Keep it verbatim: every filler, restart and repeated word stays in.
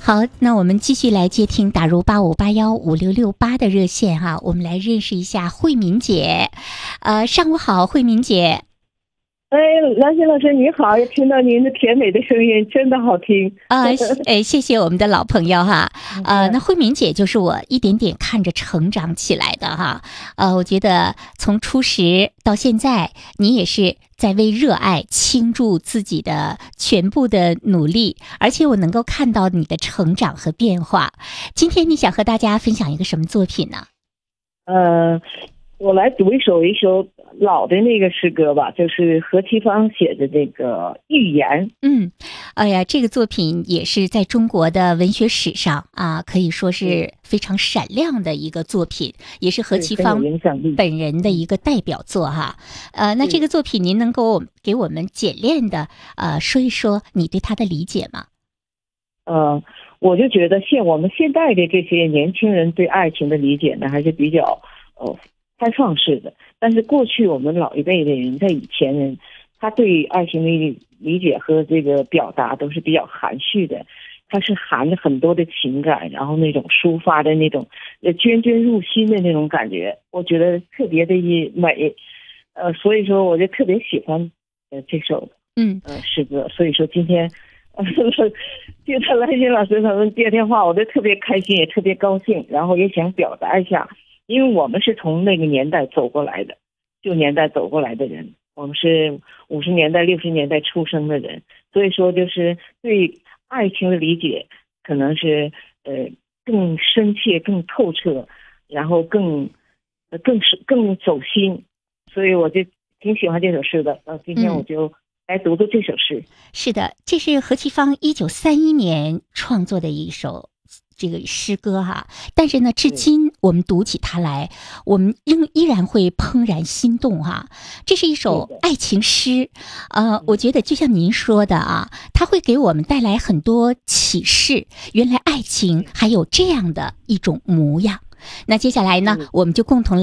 好，那我们继续来接听打入八五八幺五六六八的热线哈，我们来认识一下慧敏姐。呃，上午好，慧敏姐。 哎，兰心老师你好，听到您的甜美的声音，真的好听啊！哎，谢谢我们的老朋友哈。呃，那慧敏姐就是我一点点看着成长起来的哈。呃，我觉得从初识到现在，你也是在为热爱倾注自己的全部的努力，而且我能够看到你的成长和变化。今天你想和大家分享一个什么作品呢？ 呃，我来读一首一首老的那个诗歌吧，就是何其芳写的这个《寓言》。 嗯，哎呀，这个作品也是在中国的文学史上啊，可以说是非常闪亮的一个作品，也是何其芳本人的一个代表作哈。呃，那这个作品您能够给我们简练的呃说一说你对它的理解吗？ 呃，我就觉得现我们现代的这些年轻人对爱情的理解呢，还是比较呃开放式的。但是过去我们老一辈的人，在以前人，他对爱情的理解和这个表达都是比较含蓄的，他是含着很多的情感，然后那种抒发的那种呃涓涓入心的那种感觉，我觉得特别的美。呃，所以说我就特别喜欢呃这首嗯呃诗歌。所以说今天呃接到兰心老师他们接电话，我就特别开心，也特别高兴，然后也想表达一下。因为我们是从那个年代走过来的，旧年代走过来的人，我们是五十年代六十年代出生的人，所以说就是对爱情的理解可能是呃更深切更透彻，然后更呃更是更走心，所以我就挺喜欢这首诗的。呃今天我就来读读这首诗。 嗯、是的，这是何其芳一九三一年创作的一首这个诗歌哈，但是呢，至今我们读起它来，我们仍依然会怦然心动哈。这是一首爱情诗，呃，我觉得就像您说的啊，它会给我们带来很多启示。原来爱情还有这样的一种模样。那接下来呢，我们就共同